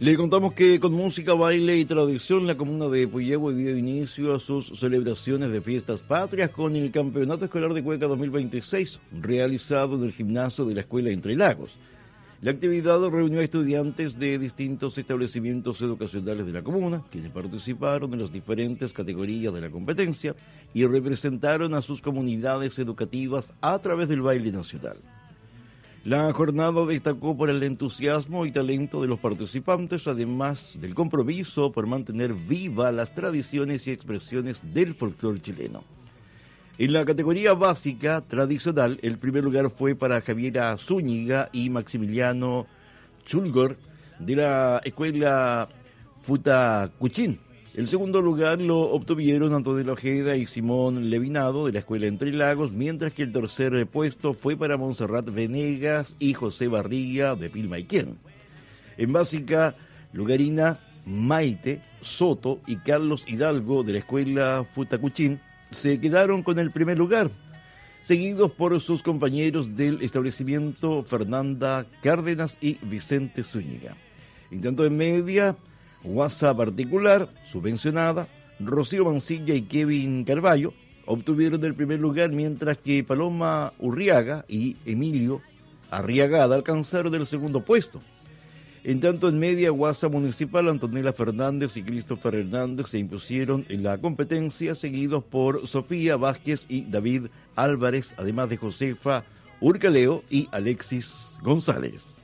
Le contamos que con música, baile y tradición, la comuna de Puyehue dio inicio a sus celebraciones de fiestas patrias con el Campeonato Escolar de Cueca 2026, realizado en el gimnasio de la Escuela Entre Lagos. La actividad reunió a estudiantes de distintos establecimientos educacionales de la comuna, quienes participaron en las diferentes categorías de la competencia y representaron a sus comunidades educativas a través del baile nacional. La jornada destacó por el entusiasmo y talento de los participantes, además del compromiso por mantener vivas las tradiciones y expresiones del folclore chileno. En la categoría básica tradicional, el primer lugar fue para Javiera Zúñiga y Maximiliano Chulgor de la escuela Futacuchín. El segundo lugar lo obtuvieron Antonio Ojeda y Simón Levinado de la escuela Entre Lagos, mientras que el tercer puesto fue para Montserrat Venegas y José Barriga de Pilmaiquén. En básica, Lugarina Maite Soto y Carlos Hidalgo de la escuela Futacuchín se quedaron con el primer lugar, seguidos por sus compañeros del establecimiento Fernanda Cárdenas y Vicente Zúñiga. En tanto en media, Guasa Particular, subvencionada, Rocío Mancilla y Kevin Carballo obtuvieron el primer lugar, mientras que Paloma Urriaga y Emilio Arriagada alcanzaron el segundo puesto. En tanto en media, Guasa Municipal, Antonella Fernández y Christopher Hernández se impusieron en la competencia, seguidos por Sofía Vázquez y David Álvarez, además de Josefa Urcaleo y Alexis González.